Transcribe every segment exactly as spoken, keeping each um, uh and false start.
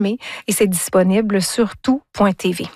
et c'est disponible sur tout point t v.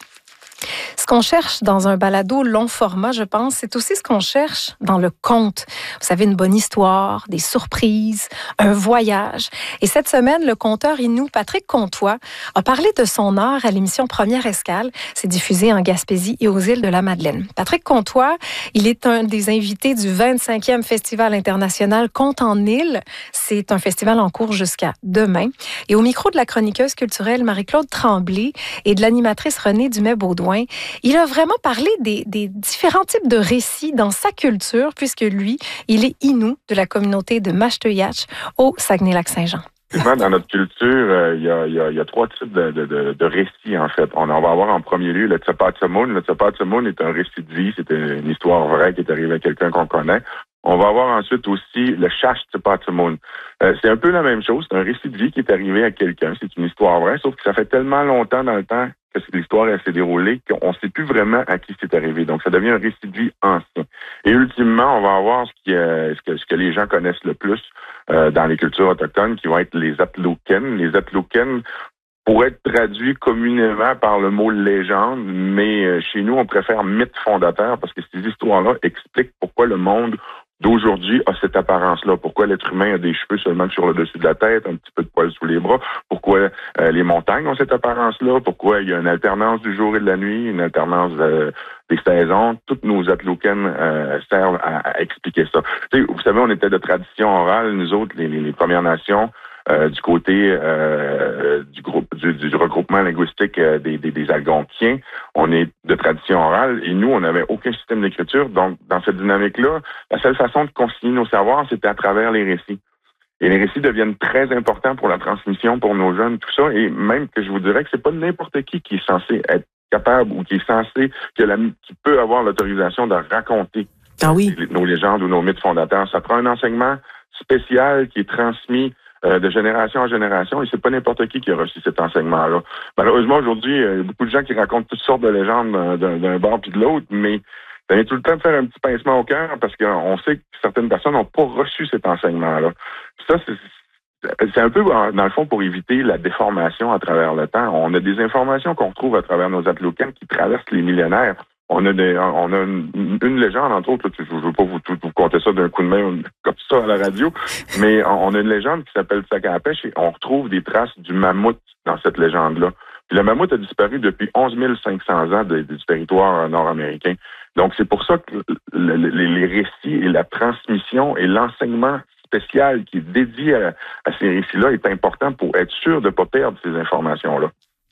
Ce qu'on cherche dans un balado long format, je pense, c'est aussi ce qu'on cherche dans le conte. Vous savez, une bonne histoire, des surprises, un voyage. Et cette semaine, le conteur Innu Patrick Comtois a parlé de son art à l'émission Première Escale. C'est diffusé en Gaspésie et aux îles de la Madeleine. Patrick Comtois, il est un des invités du vingt-cinquième Festival international Contes en île. C'est un festival en cours jusqu'à demain. Et au micro de la chroniqueuse culturelle Marie-Claude Tremblay et de l'animatrice Renée Dumais-Baudouin, il a vraiment parlé des, des différents types de récits dans sa culture, puisque lui, il est Innu de la communauté de Mashteuiatsh au Saguenay-Lac-Saint-Jean. Dans notre culture, euh, il y, a, y, a, y a trois types de, de, de, de récits, en fait. On, on va avoir en premier lieu le Tsapatsamoun. Le Tsapatsamoun est un récit de vie, c'est une histoire vraie qui est arrivée à quelqu'un qu'on connaît. On va avoir ensuite aussi le Chash Tsapatsamoun. Euh, c'est un peu la même chose, c'est un récit de vie qui est arrivé à quelqu'un, c'est une histoire vraie, sauf que ça fait tellement longtemps dans le temps que l'histoire s'est déroulée qu'on ne sait plus vraiment à qui c'est arrivé. Donc, ça devient un récit de vie ancien. Et ultimement, on va avoir ce, qui, euh, ce, que, ce que les gens connaissent le plus euh, dans les cultures autochtones, qui vont être les Atloken. Les Atloken pourraient être traduits communément par le mot légende, mais euh, chez nous, on préfère mythe fondateur parce que ces histoires-là expliquent pourquoi le monde d'aujourd'hui a cette apparence-là. Pourquoi l'être humain a des cheveux seulement sur le dessus de la tête, un petit peu de poils sous les bras. Pourquoi euh, les montagnes ont cette apparence-là. Pourquoi il y a une alternance du jour et de la nuit, une alternance euh, des saisons. Toutes nos Atloken euh, servent à, à expliquer ça. Tu sais, vous savez, on était de tradition orale, nous autres, les, les, les Premières Nations, Euh, du côté euh, du groupe du, du regroupement linguistique euh, des, des, des Algonquiens. On est de tradition orale et nous, on n'avait aucun système d'écriture. Donc, dans cette dynamique-là, la seule façon de consigner nos savoirs, c'était à travers les récits. Et les récits deviennent très importants pour la transmission, pour nos jeunes, tout ça. Et même que je vous dirais que c'est pas n'importe qui qui est censé être capable ou qui est censé, que la, qui peut avoir l'autorisation de raconter ah oui. les, nos légendes ou nos mythes fondateurs. Ça prend un enseignement spécial qui est transmis de génération en génération, et c'est pas n'importe qui qui a reçu cet enseignement-là. Malheureusement, aujourd'hui, il y a beaucoup de gens qui racontent toutes sortes de légendes d'un, d'un bord puis de l'autre, mais ça vient tout le temps de faire un petit pincement au cœur parce qu'on sait que certaines personnes n'ont pas reçu cet enseignement-là. Puis ça, c'est, c'est un peu, dans le fond, pour éviter la déformation à travers le temps. On a des informations qu'on retrouve à travers nos Atloken qui traversent les millénaires. On a, des, on a une, une légende, entre autres, là, je ne veux pas vous, vous, vous compter ça d'un coup de main comme ça à la radio, mais on a une légende qui s'appelle Tsakapèche et on retrouve des traces du mammouth dans cette légende-là. Puis le mammouth a disparu depuis onze mille cinq cents ans de, du territoire nord-américain. Donc c'est pour ça que le, le, les récits et la transmission et l'enseignement spécial qui est dédié à, à ces récits-là est important pour être sûr de ne pas perdre ces informations-là.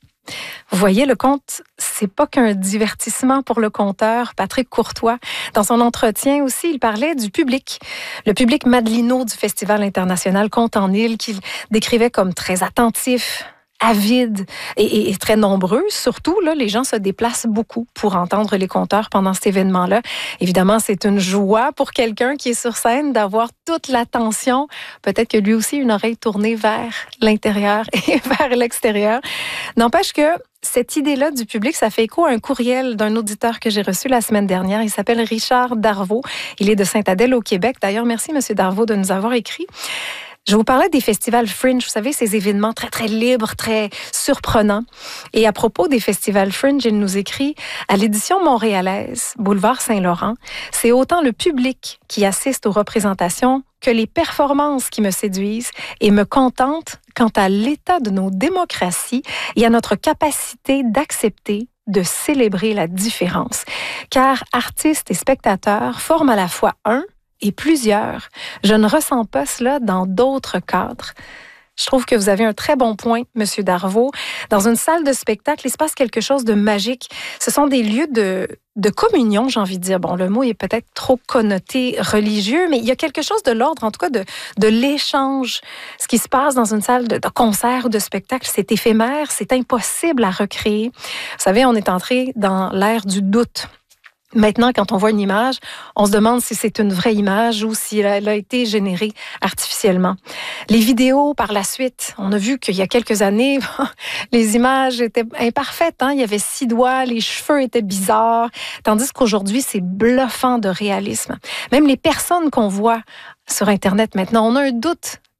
Vous voyez, le conte, c'est pas qu'un divertissement pour le conteur Patrick Courtois. Dans son entretien aussi, il parlait du public. Le public madelino du Festival international Contes en île, qu'il décrivait comme très attentif, avide et, et, et très nombreux. Surtout, là, les gens se déplacent beaucoup pour entendre les conteurs pendant cet événement-là. Évidemment, c'est une joie pour quelqu'un qui est sur scène d'avoir toute l'attention. Peut-être que lui aussi, une oreille tournée vers l'intérieur et vers l'extérieur. N'empêche que cette idée-là du public, ça fait écho à un courriel d'un auditeur que j'ai reçu la semaine dernière. Il s'appelle Richard Darvaux. Il est de Sainte-Adèle au Québec. D'ailleurs, merci, M. Darvaux, de nous avoir écrit. Je vous parlais des festivals Fringe, vous savez, ces événements très, très libres, très surprenants. Et à propos des festivals Fringe, il nous écrit « À l'édition montréalaise, boulevard Saint-Laurent, c'est autant le public qui assiste aux représentations que les performances qui me séduisent et me contentent quant à l'état de nos démocraties et à notre capacité d'accepter de célébrer la différence. Car artistes et spectateurs forment à la fois un et plusieurs. Je ne ressens pas cela dans d'autres cadres. Je trouve que vous avez un très bon point, M. Darvaux. Dans une salle de spectacle, il se passe quelque chose de magique. Ce sont des lieux de, de communion, j'ai envie de dire. Bon, le mot est peut-être trop connoté religieux, mais il y a quelque chose de l'ordre, en tout cas, de, de l'échange. Ce qui se passe dans une salle de, de concert ou de spectacle, c'est éphémère, c'est impossible à recréer. Vous savez, on est entré dans l'ère du doute. Maintenant, quand on voit une image, on se demande si c'est une vraie image ou si elle a été générée artificiellement. Les vidéos, par la suite, on a vu qu'il y a quelques années, les images étaient imparfaites. Hein? Il y avait six doigts, les cheveux étaient bizarres, tandis qu'aujourd'hui, c'est bluffant de réalisme. Même les personnes qu'on voit sur Internet maintenant, on a un doute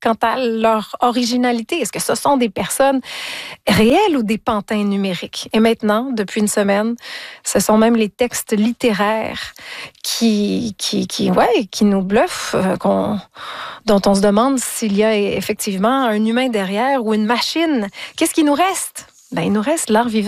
quant à leur originalité. Est-ce que ce sont des personnes réelles ou des pantins numériques? Et maintenant, depuis une semaine, ce sont même les textes littéraires qui, qui, qui, ouais, qui nous bluffent, euh, qu'on, dont on se demande s'il y a effectivement un humain derrière ou une machine. Qu'est-ce qui nous reste? Ben, il nous reste l'art vivant.